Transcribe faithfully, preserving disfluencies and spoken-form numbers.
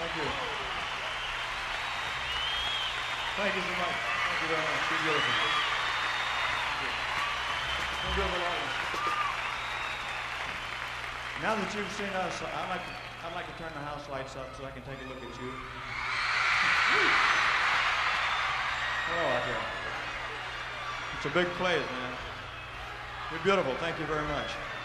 Thank you. Thank you so much. Thank you very much. You're beautiful. Thank you. You're beautiful artist. Now that you've seen us, I'd like to, I'd like to turn the house lights up so I can take a look at you. Hello out there. It's a big place, man. You're beautiful. Thank you very much.